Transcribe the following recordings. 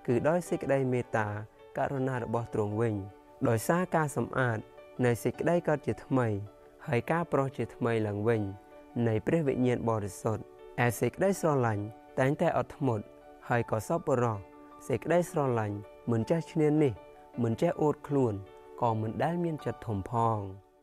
គឺដោយសេចក្តីមេត្តាករុណារបស់ទ្រង់វិញដោយសារការសម្អាតនៃសេចក្តីកើតជាថ្មីហើយការប្រោសជាថ្មីឡើងវិញនៃព្រះវិញ្ញាណបរិសុទ្ធឯសេចក្តីស្រឡាញ់តែងតែអត់ធ្មត់ហើយក៏សប្បុរសសេចក្តីស្រឡាញ់មិនចេះឈ្នានីសមិនចេះអួតខ្លួនក៏មិនដែលមានចិត្តធំផង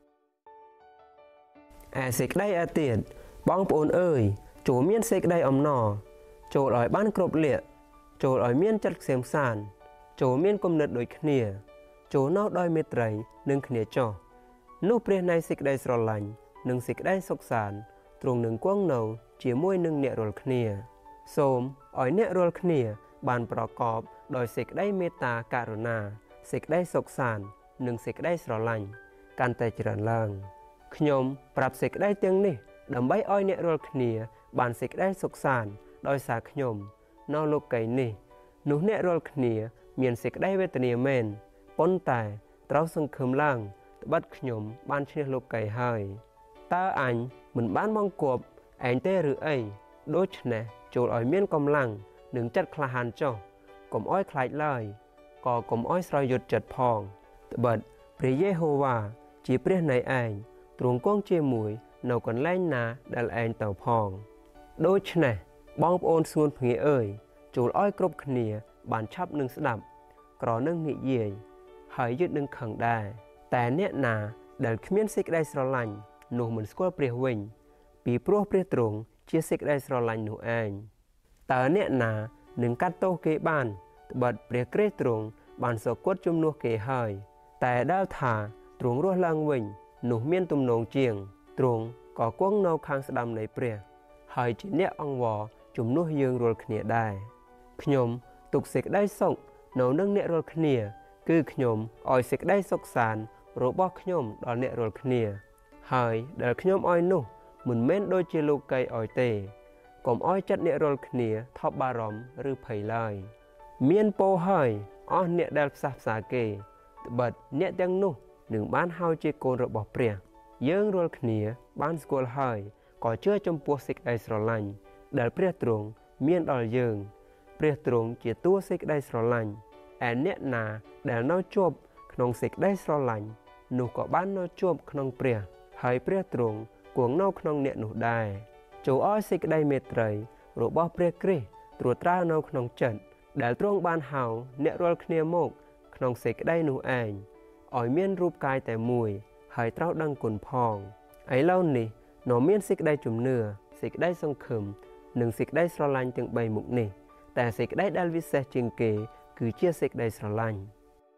ឯសេចក្តីឯទៀតបងប្អូនអើយចូលមានសេចក្តីអំណរចូលឲ្យបានគ្រប់លក្ខចូលឲ្យមានចិត្តខ្សៀមខ្សាន្តចូលមានគំនិតដូចគ្នាចូលនៅដោយមេត្រីនឹងគ្នាចុះនោះព្រះនៃសេចក្តីស្រឡាញ់និងសេចក្តីសុខសាន្តទ្រង់នឹងគង់នៅជាមួយនឹងអ្នករាល់គ្នាសូមឲ្យអ្នករាល់គ្នាបានប្រកបដោយសេចក្តីមេត្តាករុណាសេចក្តីសុខសាន្តនិងសេចក្តីស្រឡាញ់កាន់តែច្រើនឡើងខ្ញុំប្រាប់សេចក្តីទាំងនេះដើម្បីឲ្យអ្នករាល់គ្នាបានសេចក្តីសុខសាន្តដោយសារខ្ញុំនៅលោកីយ៍នេះនោះអ្នករាល់គ្នាមានសេចក្តីវេទនាមែនប៉ុន្តែត្រូវសង្ឃឹមឡើងត្បិតខ្ញុំបានឈ្នះលោកីយ៍ហើយតើអញមិនបានបង្គាប់ឯងទេឬអីដូច្នេះចូលឲ្យមានកម្លាំងនិងចិត្តក្លាហានចុះកុំឲ្យខ្លាចឡើយក៏កុំឲ្យស្រយត់ចិត្តផងត្បិតព្រះយេហូវ៉ាជាព្រះនៃឯងទ្រង់គង់ជាមួយនៅកន្លែងណាដែលឯងទៅផងដូច្នេះបងប្អូនស្ងួនភ្ងាអើយចូលឲ្យគ្រប់គ្នាបានឆាប់នឹងស្ដាប់ក្រនឹងនិយាយហើយយឺតនឹងខឹងដែរតែអ្នកណាដែលគ្មានសេចក្តីស្រឡាញ់នោះមិនស្គាល់ព្រះវិញពីព្រោះព្រះទ្រង់ជាសេចក្តីស្រឡាញ់នោះឯងតើអ្នកណានឹងកាត់ទោសគេបានត្បិតព្រះគ្រីស្ទទ្រង់បានសគត់ជំនួសគេហើយតែដែលថាទ្រង់រស់ឡើងវិញនោះមានទំនងជាងទ្រង់ក៏គង់នៅខាងស្ដាំនៃព្រះហើយជាអ្នកអង្វរជំនួសយើងរាល់គ្នាដែរខ្ញុំទុកសេចក្តីសុខនៅនឹងអ្នករាល់គ្នាគឺខ្ញុំឲ្យសេចក្តីសុខសាន្តរបស់ខ្ញុំដល់អ្នករាល់គ្នាហើយដែលខ្ញុំឲ្យនោះមិនមែនដូចជាលោកីយ៍ឲ្យទេកុំឲ្យចិត្តអ្នករាល់គ្នាថប់បារម្ភឬភ័យឡើយមានពោហើយអស់អ្នកដែលផ្សះផ្សាគេត្បិតអ្នកទាំងនោះនឹងបានហៅជាកូនរបស់ព្រះយើងរាល់គ្នាបានស្គាល់ហើយក៏ជឿចំពោះសេចក្តីស្រឡាញ់ដែលព្រះទ្រង់មានដល់យើងព្រះទ្រង់ជាតួសេចក្តីស្រឡាញ់ឯអ្នកណាដែលនៅជាប់ក្នុងសេចក្តីស្រឡាញ់នោះក៏បាននៅជាប់ក្នុងព្រះហើយព្រះទ្រង់គង់នៅក្នុងអ្នកនោះដែរចូលឲ្យសេចក្តីមេត្រីរបស់ព្រះគ្រីស្ទត្រួតត្រានៅក្នុងចិត្តដែលទ្រង់បានហៅអ្នករាល់គ្នាមកក្នុងសេចក្តីនោះឯងឲ្យមានរូបកាយតែមួយហើយត្រូវដឹងគុណផងឥឡូវនេះនៅមានសេចក្តីជំនឿសេចក្តីសង្ឃឹមនិងសេចក្តីស្រឡាញ់ទាំង3មុខនេះតែសេចក្តីដែលវិសេសជាងគេគឺជាសេចក្តីស្រឡាញ់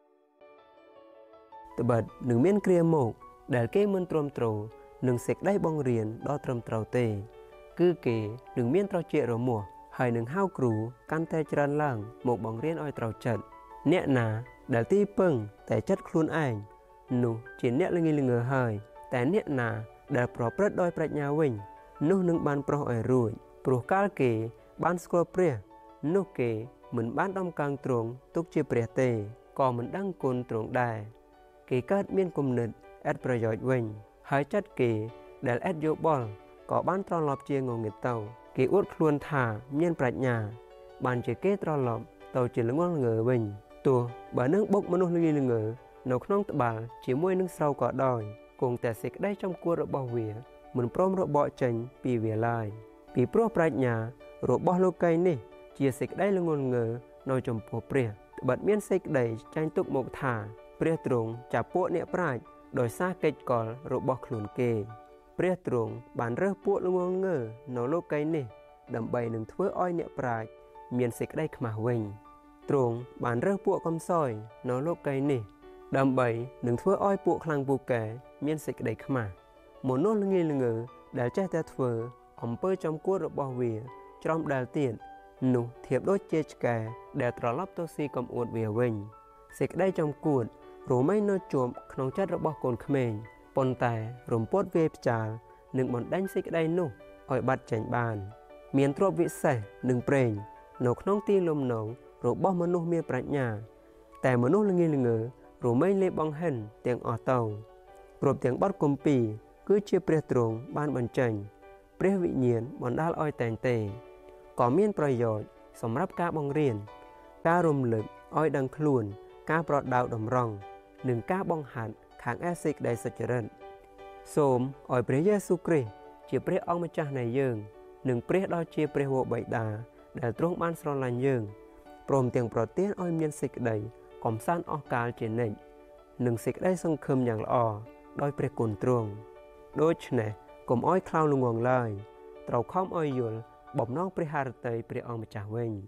ត្បិតនឹងមានគ្រាមកដែលគេមិនទ្រាំទ្រនឹងសេចក្តីបង្រៀនដ៏ត្រឹមត្រូវទេគឺគេនឹងមានត្រចៀករមាស់ហើយនឹងហៅគ្រូកាន់តែច្រើនឡើងមកបង្រៀនឲ្យត្រូវចិត្តអ្នកណាដែលទីពឹងតែចិត្តខ្លួនឯងនោះជាអ្នកល្ងីល្ងើហើយតែអ្នកណាដែលប្រព្រឹត្តដោយប្រាជ្ញាវិញនោះនឹងបានប្រោសឲ្យរួចព្រោះកាលគេបានស្គាល់ព្រះនោះគេមិនបានដំកើងទ្រង់ទុកជាព្រះទេក៏មិនដឹងគុណទ្រង់ដែរគេកើតមានគំនិតឥតប្រយោជន៍វិញហើយចិត្តគេដែលឥតយោបល់ក៏បានត្រឡប់ជាងងឹតទៅគេអួតខ្លួនថាមានប្រាជ្ញាបានជាគេត្រឡប់ទៅជាល្ងងល្ងើវិញទោះបើនឹងបុកមនុស្សល្ងីល្ងើនៅក្នុងត្បាល់ជាមួយនឹងស្រូវក៏ដោយគង់តែសេចក្តីចំគួររបស់វាមិនព្រមរបកចេញពីវាឡើយពីព្រោះប្រាជ្ញារបស់លោកីយ៍នេះជាសេចក្តីល្ងងល្ងើនៅចំពោះព្រះត្បិតមានសេចក្តីចាញ់ទុកមកថាព្រះទ្រង់ចាប់ពួកអ្នកប្រាជ្ញដោយសារកិច្ចកលរបស់ខ្លួនគេព្រះទ្រង់បានរើសពួកល្ងងល្ងើនៅលោកីយ៍នេះដើម្បីនឹងធ្វើឲ្យអ្នកប្រាជ្ញមានសេចក្តីខ្មាស់វិញទ្រង់បានរើសពួកកំសោយនៅលោកីយ៍នេះដើម្បីនឹងធ្វើឲ្យពួកខ្លាំងពូកែមានសេចក្តីខ្មាស់មនុស្សល្ងីល្ងើដែលចេះតែធ្វើអំពើចំគួររបស់វាច្រំដែលទៀតនោះធៀបដូចជាឆ្កែដែលត្រឡប់ទៅស៊ីកំអួតវាវិញសេចក្តីចំគួតរមែងនៅជាប់ក្នុងចិត្តរបស់កូនក្មេងប៉ុន្តែរំពុតវាផ្ចាលនឹងបណ្ដេញសេចក្តីនោះឲ្យបាត់ចេញបានមានទ្រព្យវិសេសនិងប្រេងនៅក្នុងទីលំនៅរបស់មនុស្សមានប្រាជ្ញាតែមនុស្សល្ងីល្ងើរមែងលេបបង្ហិនទាំងអស់ទៅគ្រប់ទាំងបទគម្ពីរគឺជាព្រះទ្រង់បានបញ្ចេញព្រះវិញ្ញាណបណ្ដាលឲ្យតែងទេក៏មានប្រយោជន៍សម្រាប់ការបង្រៀនការរំលឹកឲ្យដឹងខ្លួនការប្រដៅតម្រង់និងការបង្ហាត់ខាងឯសេចក្តីសុចរិតសូមឲ្យព្រះយេស៊ូវគ្រីស្ទជាព្រះអង្គម្ចាស់នៃយើងនិងព្រះដ៏ជាព្រះវរបិតាដែលទ្រង់បានស្រឡាញ់យើងព្រមទាំងប្រទានឲ្យមានសេចក្តីកំសាន្តអស់កលជានិច្ចនិងសេចក្តីសង្ឃឹមយ៉ាងល្អដោយព្រះគុណទ្រង់ដូច្នេះកុំឲ្យខ្លោចល្ងងឡើយត្រូវខំឲ្យយល់បំណងព្រះハរតីព្រះអង្គម្ចាស់វិញ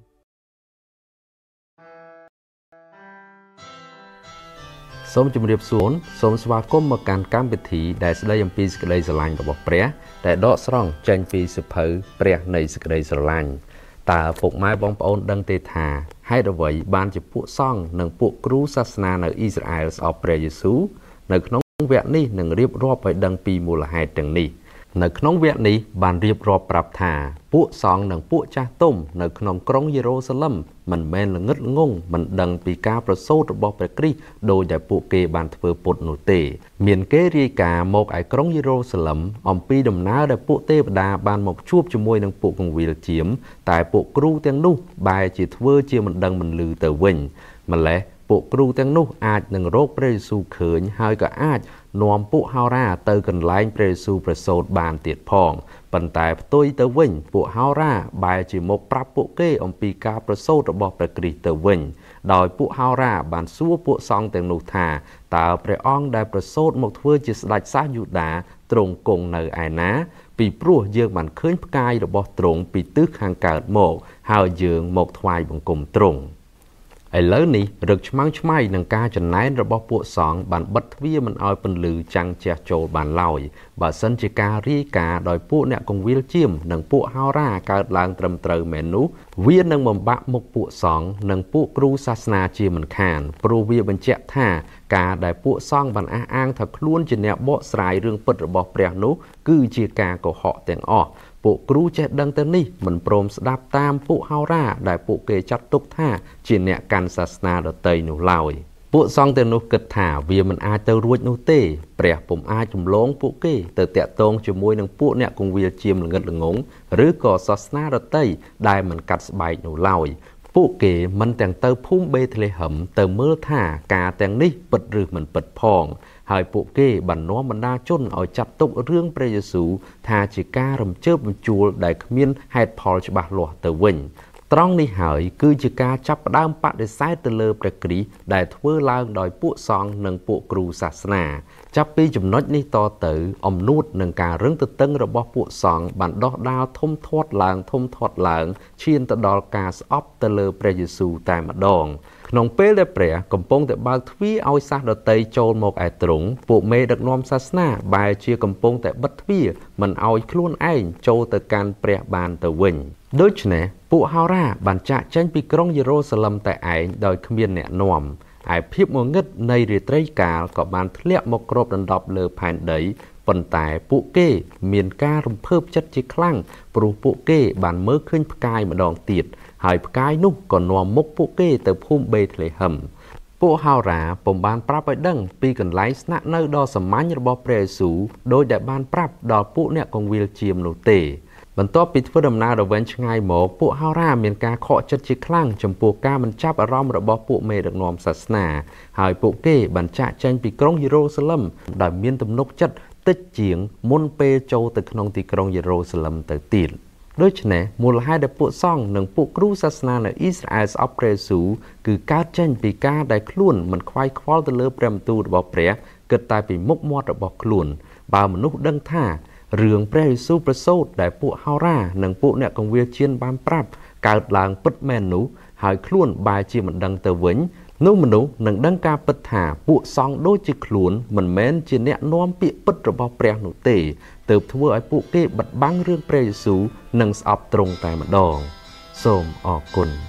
សូមជម្រាបសួរសូមស្វាគមន៍មកកាន់កម្មវិធីដែលស្ដីអំពីសេចក្តីស្រឡាញ់របស់ព្រះដែលដកស្រង់ចេញពីសៀវភៅព្រះនៃសេចក្តីស្រឡាញ់តើពុកម៉ែបងប្អូនដឹងទេថាហេតុអ្វីបានជាពួកសង្ឃនិងពួកគ្រូសាសនានៅអ៊ីស្រាអែលស្អប់ព្រះយេស៊ូវនៅក្នុងវគ្គនេះនឹងរៀបរាប់ឲ្យដឹងពីមូលហេតុទាំងនេះនៅក្នុងវគ្គនេះបានរៀបរាប់ប្រាប់ថាពួកសង្ឃនិងពួកចាស់ទុំនៅក្នុងក្រុងយេរូសាឡឹមមិនមែនល្ងឹតល្ងងមិនដឹងពីការប្រសូតរបស់ព្រះគ្រីស្ទដោយដែលពួកគេបានធ្វើពុតនោះទេមានគេរាយការណ៍មកឯក្រុងយេរូសាឡឹមអំពីដំណើរដែលពួកទេវតាបានមកជួបជាមួយនឹងពួកកងវិលជាមតែពួកគ្រូទាំងនោះបែរជាធ្វើជាមិនដឹងមិនឮទៅវិញម្ល៉េះពួកគ្រូទាំងនោះអាចនឹងរកព្រះយេស៊ូវឃើញហើយក៏អាចនាំពួកហោរាទៅកន្លែងព្រះយេស៊ូវប្រសូតបានទៀតផងប៉ុន្តែផ្ទុយទៅវិញពួកហោរាបែរជាមកប្រាប់ពួកគេអំពីការប្រសូតរបស់ព្រះគ្រីស្ទទៅវិញដោយពួកហោរាបានសួរពួកសង្ឃទាំងនោះថាតើព្រះអង្គដែលប្រសូតមកធ្វើជាស្ដេចសាសយូដាទ្រង់គង់នៅឯណាពីព្រោះយើងបានឃើញផ្កាយរបស់ទ្រង់ពីទិសខាងកើតមកហើយយើងមកថ្វាយបង្គំទ្រង់ឥឡូវនេះរឹកឆ្មាំងឆ្មៃនឹងការចំណែនរបស់ពួកសង្ឃបានបិទទ្វារមិនឲ្យពន្លឺចាំងជះចូលបានឡើយបើសិនជាការរាយការណ៍ដោយពួកអ្នកកងវិលជាមនិងពួកហោរាកើតឡើងត្រឹមត្រូវមែននោះវានឹងបំបាក់មុខពួកសង្ឃនិងពួកគ្រូសាសនាជាមិនខានព្រោះវាបញ្ជាក់ថាការដែលពួកសង្ឃបានអះអាងថាខ្លួនជាអ្នកបកស្រាយរឿងពិតរបស់ព្រះនោះគឺជាការកុហកទាំងអស់ពួកគ្រូចេះដឹងទៅនេះមិនព្រមស្ដាប់តាមពួកហោរាដែលពួកគេចាត់ទុកថាជាអ្នកកាន់សាសនាដទៃនោះឡើយពួកសង្ឃទាំងនោះគិតថាវាមិនអាចទៅរួចនោះទេព្រះពុំអាចចម្លងពួកគេទៅតាក់ទងជាមួយនឹងពួកអ្នកគង្វាលជាមល្ងិតល្ងងឬក៏សាសនាដទៃដែលមិនកាត់ស្បែកនោះឡើយពួកគេមិនទាំងទៅភូមិបេធ្លេហឹមទៅមើលថាការទាំងនេះពិតឬមិនពិតផងហើយពួកគេបាននាំបណ្ដាជនឲ្យចាត់ទុករឿងព្រះយេស៊ូវថាជាការរំជើបរំជួលដែលគ្មានហេតុផលច្បាស់លាស់ទៅវិញត្រង់នេះហើយគឺជាការចាប់ផ្ដើមបដិសេធទៅលើព្រះគ្រីស្ទដែលធ្វើឡើងដោយពួកសង្ឃនិងពួកគ្រូសាសនាចាប់ពីចំណុចនេះតទៅអំនួតនឹងការរឹងទទឹងរបស់ពួកសង្ឃបានដោះដាលធំធាត់ឡើងឈានទៅដល់ការស្អប់ទៅលើព្រះយេស៊ូវតែម្ដងក្នុងពេលដែលព្រះកំពុងតែបើកទ្វារឲ្យសាសដតីចូលមកឯទ្រង់ពួកមេដឹកនាំសាសនាបែរជាកំពុងតែបិទទ្វារមិនឲ្យខ្លួនឯងចូលទៅកាន់ព្រះបានទៅវិញដូច្នេះពួកហោរាបានចាកចេញពីក្រុងយេរូសាឡឹមតែឯងដោយគ្មានអ្នកនាំឯភាពងងឹតនៃរាត្រីកាលក៏បានធ្លាក់មកគ្របដណ្ដប់លើផែនដីប៉ុន្តែពួកគេមានការរំភើបចិត្តជាខ្លាំងព្រោះពួកគេបានមើលឃើញផ្កាយម្ដងទៀតហើយផ្កាយនោះក៏នាំមុខពួកគេទៅភូមិបេធ្លេហឹមពួកហោរាពុំបានប្រាប់ឲ្យដឹងពីកន្លែងស្នាក់នៅដ៏សាមញ្ញរបស់ព្រះយេស៊ូវដោយដែលបានប្រាប់ដល់ពួកអ្នកកងវិលជាមនោះទេបន្ទាប់ពីធ្វើដំណើរដ៏វែងឆ្ងាយមកពួកហោរាមានការខកចិត្តជាខ្លាំងចំពោះការមិនចាប់អារម្មណ៍របស់ពួកមេដឹកនាំសាសនាហើយពួកគេបានចាកចេញពីក្រុងយេរូសាឡឹមដោយមានទំនុកចិត្តតិចជាងមុនពេលចូលទៅក្នុងទីក្រុងយេរូសាឡឹមទៅទៀតដូច្នេះមូលហេតុដែលពួកសង្ឃនិងពួកគ្រូសាសនានៅអ៊ីស្រាអែលស្អប់ព្រះយេស៊ូវគឺកើតចេញពីការដែលខ្លួនមិនខ្វាយខ្វល់ទៅលើព្រះបន្ទូលរបស់ព្រះគិតតែពីមុខមាត់របស់ខ្លួនបើមនុស្សដឹងថារឿងព្រះយេស៊ូវប្រសូតដែលពួកហោរានិងពួកអ្នកកងវិលជាបានប្រាប់កើតឡើងពិតមែននោះហើយខ្លួនបែរជាមិនដឹងទៅវិញនោះមនុស្សនឹងដឹងការពិតថាពួកសង្ឃដូចជាខ្លួនមិនមែនជាអ្នកនាំពាក្យពិតរបស់ព្រះនោះទេទើបធ្វើឲ្យពួកគេបិទបាំងរឿងព្រះយេស៊ូវនិងស្អប់ទ្រង់តែម្ដងសូមអរគុណ